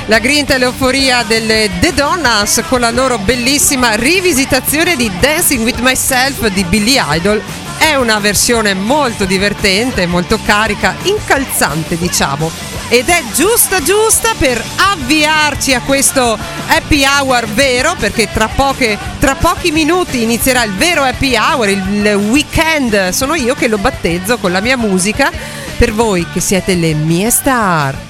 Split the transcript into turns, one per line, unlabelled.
La grinta e l'euforia delle The Donnas con la loro bellissima rivisitazione di Dancing with Myself di Billy Idol. È una versione molto divertente, molto carica, incalzante diciamo, ed è giusta per avviarci a questo happy hour vero, perché tra pochi minuti inizierà il vero happy hour, il weekend. Sono io che lo battezzo con la mia musica per voi che siete le mie star.